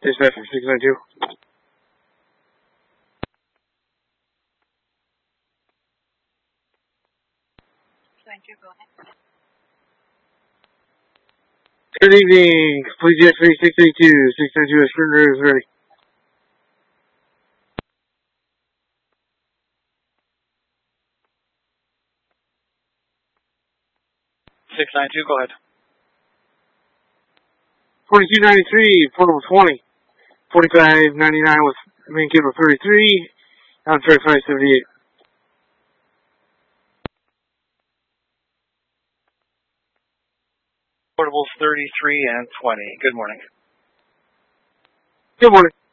Dispatch 692. 692, go ahead. Good evening, Fleet Jet 3682, 692 Sprinter is ready. Go ahead. 4293, portable 20. 4599 with main cable 33, on track 578. Portables 33 and 20. Good morning. Good morning.